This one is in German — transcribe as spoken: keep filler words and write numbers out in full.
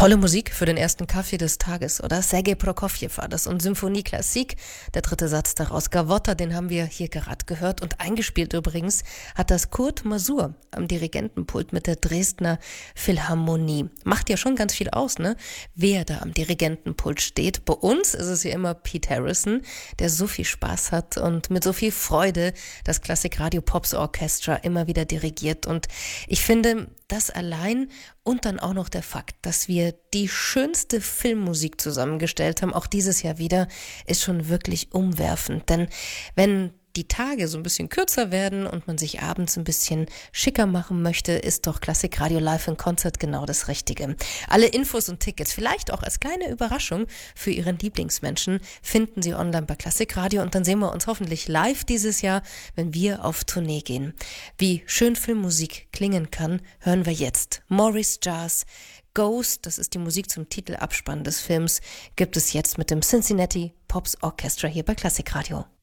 Tolle Musik für den ersten Kaffee des Tages, oder? Sergei Prokofjew war das und Symphonie Klassik, der dritte Satz daraus. Gavotta, den haben wir hier gerade gehört und eingespielt übrigens hat das Kurt Masur am Dirigentenpult mit der Dresdner Philharmonie. Macht ja schon ganz viel aus, ne? Wer da am Dirigentenpult steht. Bei uns ist es ja immer Pete Harrison, der so viel Spaß hat und mit so viel Freude das Klassik Radio Pops Orchestra immer wieder dirigiert. Und ich finde, das allein und dann auch noch der Fakt, dass wir die schönste Filmmusik zusammengestellt haben, auch dieses Jahr wieder, ist schon wirklich umwerfend. Denn wenn die Tage so ein bisschen kürzer werden und man sich abends ein bisschen schicker machen möchte, ist doch Klassik Radio Live in Concert genau das Richtige. Alle Infos und Tickets, vielleicht auch als kleine Überraschung für Ihren Lieblingsmenschen, finden Sie online bei Klassik Radio und dann sehen wir uns hoffentlich live dieses Jahr, wenn wir auf Tournee gehen. Wie schön Filmmusik klingen kann, hören wir jetzt. Maurice Jazz, Ghost, das ist die Musik zum Titelabspann des Films, gibt es jetzt mit dem Cincinnati Pops Orchestra hier bei Klassik Radio.